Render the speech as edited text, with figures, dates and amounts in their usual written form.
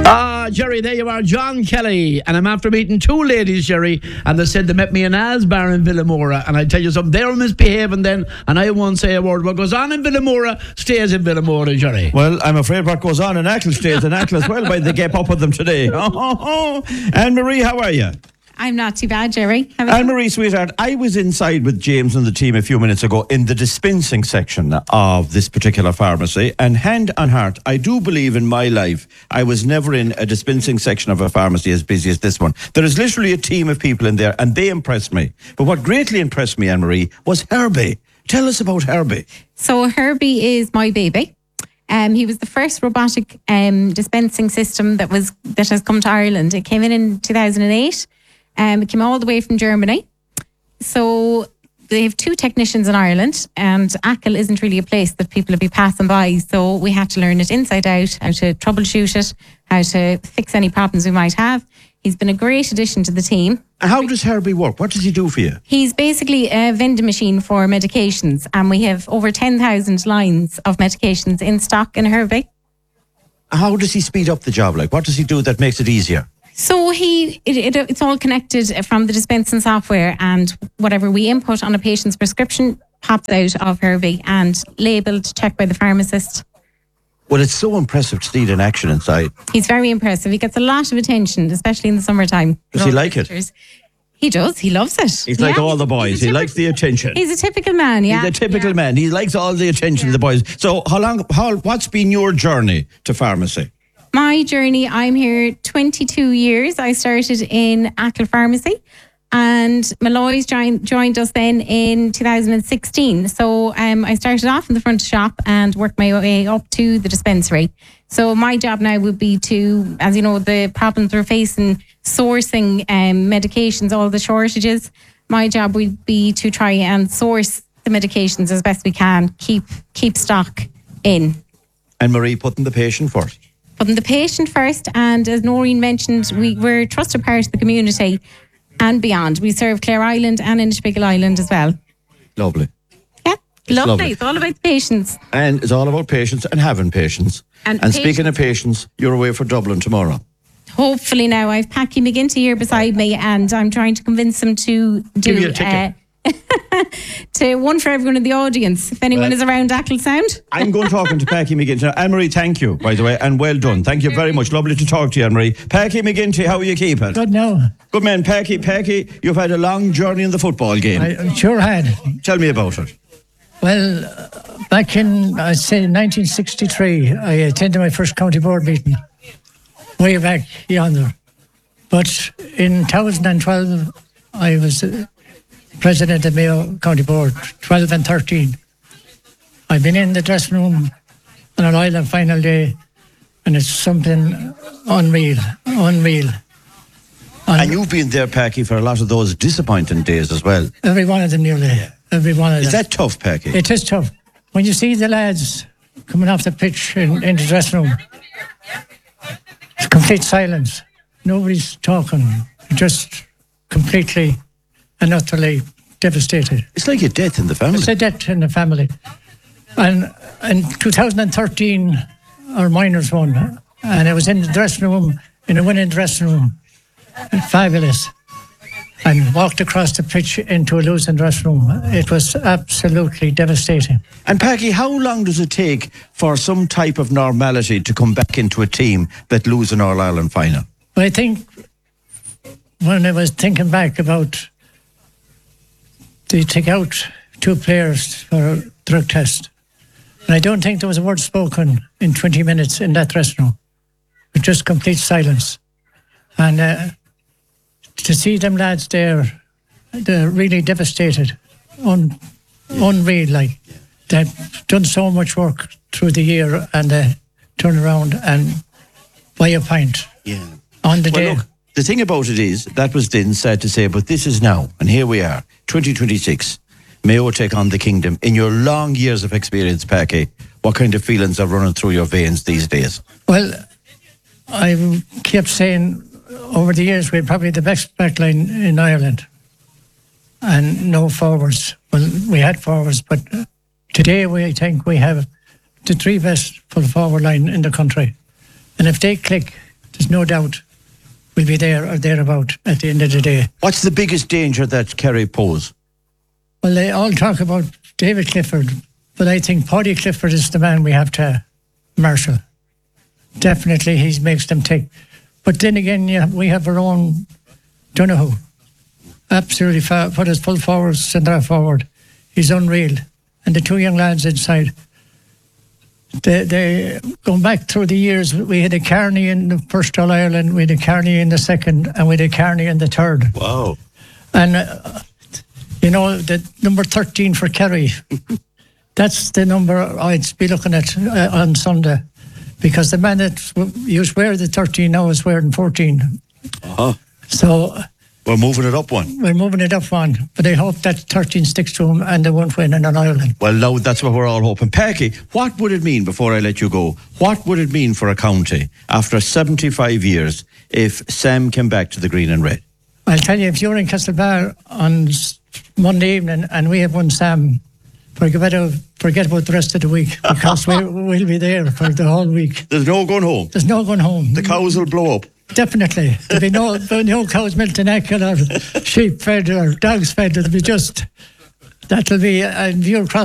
Jerry, there you are, John Kelly. And I'm after meeting two ladies, Jerry, and they said they met me in Asbar in Villamora. And I tell you something, they were misbehaving then, and I won't say a word. What goes on in Villamora stays in Villamora, Jerry. Well, I'm afraid what goes on in Achill stays in Achill as well, by the gap up with them today. Anne-Marie, how are you? I'm not too bad, Jerry. Anne-Marie, sweetheart, I was inside with James and the team a few minutes ago in the dispensing section of this particular pharmacy, and hand on heart, I do believe in my life I was never in a dispensing section of a pharmacy as busy as this one. There is literally a team of people in there, and they impressed me. But what greatly impressed me, Anne-Marie, was Herbie. Tell us about Herbie. So Herbie is my baby. He was the first robotic dispensing system that has come to Ireland. It came in 2008. It came all the way from Germany. So they have two technicians in Ireland, and Achill isn't really a place that people will be passing by. So we had to learn it inside out, how to troubleshoot it, how to fix any problems we might have. He's been a great addition to the team. How does Herbie work? What does he do for you? He's basically a vending machine for medications, and we have over 10,000 lines of medications in stock in Herbie. How does he speed up the job? Like, what does he do that makes it easier? So it's all connected from the dispensing software, and whatever we input on a patient's prescription pops out of Herbie and labelled, checked by the pharmacist. Well, it's so impressive to see it in action inside. He's very impressive. He gets a lot of attention, especially in the summertime. Does he like it? He does. He loves it. He's like all the boys. He likes the attention. He's a typical man, yeah. He's a typical man. He likes all the attention of the boys. So what's been your journey to pharmacy? My journey, I'm here 22 years. I started in Achill Pharmacy, and Malloy's joined us then in 2016. So I started off in the front shop and worked my way up to the dispensary. So my job now would be to, as you know, the problems we're facing, sourcing medications, all the shortages. My job would be to try and source the medications as best we can, keep stock in. And Marie, putting the patient first. Putting the patient first, and as Noreen mentioned, we're a trusted part of the community and beyond. We serve Clare Island and Inishbiggle Island as well. Lovely. Yeah, lovely. It's all about the patients. And it's all about patients and having patients. And speaking of patients, you're away for Dublin tomorrow. Hopefully now. I've Packy McGinty here beside me, and I'm trying to convince him to give you a ticket. To one for everyone in the audience, if anyone is around Achill Sound. I'm going talking to Packy McGinty. Anne-Marie, thank you, by the way, and well done. Thank you very much. Lovely to talk to you, Anne-Marie. Packy McGinty, how are you keeping? Good now. Good man. Packy, you've had a long journey in the football game. I sure had. Tell me about it. Well, back in, I'd say 1963, I attended my first county board meeting, way back yonder. But in 2012, I was president of Mayo County Board, 12 and 13. I've been in the dressing room on an Ireland final day, and it's something unreal. And you've been there, Packy, for a lot of those disappointing days as well. Every one of them nearly. Every one of them. Is that tough, Packy? It is tough. When you see the lads coming off the pitch in the dressing room, it's complete silence. Nobody's talking. Just completely and utterly devastated. It's like a death in the family. It's a death in the family. And in 2013, our minors won. And I was in the dressing room, in a winning dressing room. Fabulous. And walked across the pitch into a losing dressing room. It was absolutely devastating. And Packy, how long does it take for some type of normality to come back into a team that lose an All-Ireland final? Well, I think when I was thinking back about they take out two players for a drug test. And I don't think there was a word spoken in 20 minutes in that dressing room. With just complete silence. And to see them lads there, they're really devastated. Unreal, like. They've done so much work through the year, and they turn around and buy a pint on the day. Look, the thing about it is, that was then sad to say, but this is now, and here we are, 2026. Mayo take on the kingdom. In your long years of experience, Packy, what kind of feelings are running through your veins these days? Well, I kept saying over the years we're probably the best backline in Ireland, and no forwards. Well, we had forwards, but today we think we have the three best full forward line in the country. And if they click, there's no doubt we'll be there or thereabout at the end of the day. What's the biggest danger that Kerry pose? Well, they all talk about David Clifford, but I think Paddy Clifford is the man we have to marshal. Definitely, he makes them tick. But then again, we have our own Donoghue. Absolutely, put his full forward, centre forward. He's unreal. And the two young lads inside. They going back through the years, we had a Carney in the first All Ireland, we had a Carney in the second, and we had a Carney in the third. Wow. And the number 13 for Kerry, that's the number I'd be looking at on Sunday, because the man that used to wear the 13 now is wearing 14. Uh-huh. So we're moving it up one. We're moving it up one, but I hope that 13 sticks to him and they won't win in an Ireland. Well, now that's what we're all hoping. Packy, what would it mean, before I let you go, what would it mean for a county after 75 years if Sam came back to the green and red? I'll tell you, if you're in Castlebar on Monday evening and we have won Sam, forget about the rest of the week, because we'll be there for the whole week. There's no going home? There's no going home. The cows will blow up? Definitely. There'll be no cows milked in Achill or sheep fed or dogs fed. It'll be just, that'll be, and you're across